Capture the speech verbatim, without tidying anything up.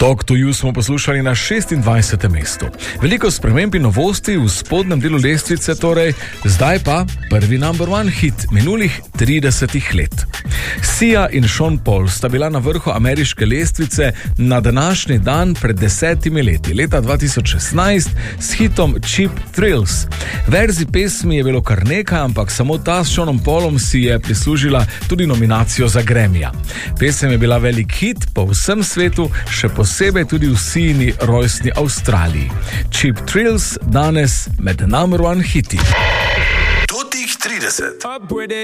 Talk to You smo poslušali na šestindvajsetem mestu. Veliko sprememb in novosti v spodnjem delu lestvice, torej zdaj pa prvi number one hit minulih tridesetih let. Sia in Sean Paul sta bila na vrhu ameriške lestvice na današnji dan pred desetimi leti, leta dva tisoč šestnajst, s hitom Cheap Thrills. Verzij pesmi je bilo kar nekaj, ampak samo ta s Seanom Paulom si je prislužila tudi nominacijo za Grammyja. Pesem je bila velik hit po vsem svetu, še posebej tudi v Siini rojstni Avstraliji. Cheap Thrills danes med number one hiti. Totih trideset.